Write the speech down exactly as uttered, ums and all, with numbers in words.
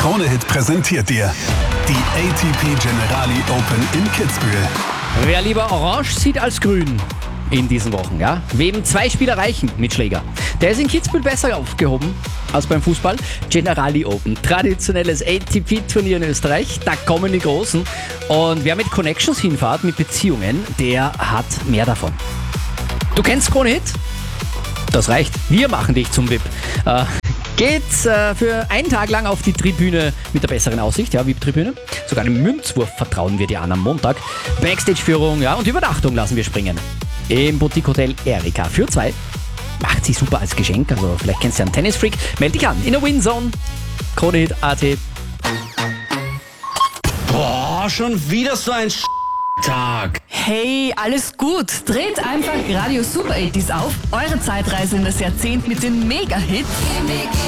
Krone Hit präsentiert dir die A T P Generali Open in Kitzbühel. Wer lieber orange sieht als grün in diesen Wochen, ja? Wem zwei Spieler reichen mit Schläger, der ist in Kitzbühel besser aufgehoben als beim Fußball. Generali Open, traditionelles A T P-Turnier in Österreich, da kommen die Großen. Und wer mit Connections hinfährt, mit Beziehungen, der hat mehr davon. Du kennst Krone Hit? Das reicht. Wir machen dich zum V I P. Äh, Geht äh, für einen Tag lang auf die Tribüne mit der besseren Aussicht, ja, V I P-Tribüne. Sogar einen Münzwurf vertrauen wir dir an am Montag. Backstage-Führung, ja, und Übernachtung lassen wir springen. Im Boutique-Hotel Erika für zwei. Macht sich super als Geschenk, also vielleicht kennst du ja einen Tennisfreak. Meld dich an in der Winzone. Krone Hit Punkt A T. Boah, schon wieder so ein Tag. Hey, alles gut. Dreht einfach Radio Super achtzig auf. Eure Zeitreise in das Jahrzehnt mit den Mega-Hits.